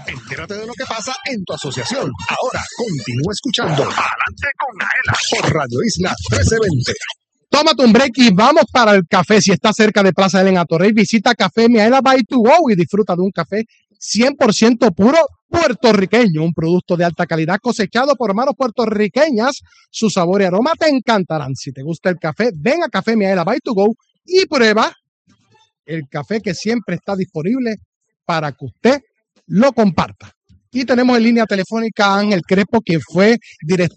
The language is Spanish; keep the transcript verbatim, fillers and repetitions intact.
Entérate de lo que pasa en tu asociación. Ahora continúa escuchando Adelante con Aela por Radio Isla trece veinte. Tómate un break y vamos para el café. Si estás cerca de Plaza Elena Torrey, visita Café Miaela by to go y disfruta de un café cien por ciento puro puertorriqueño, un producto de alta calidad cosechado por manos puertorriqueñas. Su sabor y aroma te encantarán. Si te gusta el café, ven a Café Miaela by to go y prueba el café que siempre está disponible para que usted lo comparta. Y tenemos en línea telefónica a Ángel Crespo, quien fue director